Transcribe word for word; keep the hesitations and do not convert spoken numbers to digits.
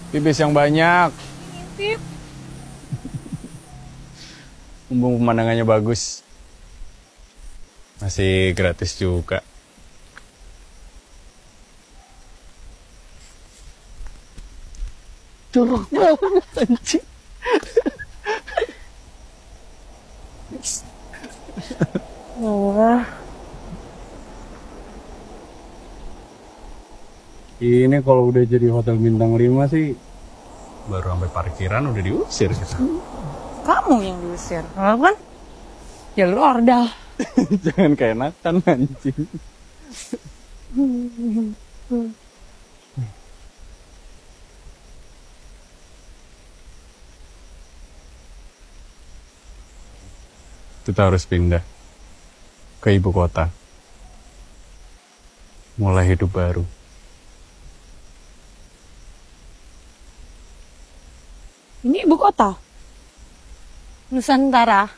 Pipis yang banyak. Pip. Mumpung pemandangannya bagus. Masih gratis juga. Jorok banget anjing. Wah. Ini kalau udah jadi hotel bintang lima sih baru sampai parkiran udah diusir kita. Kamu yang diusir. Kalau kan jalur ordal. Jangan kayak Nathan anjing. Kita harus pindah ke ibu kota. Mulai hidup baru. Ini ibu kota. Nusantara.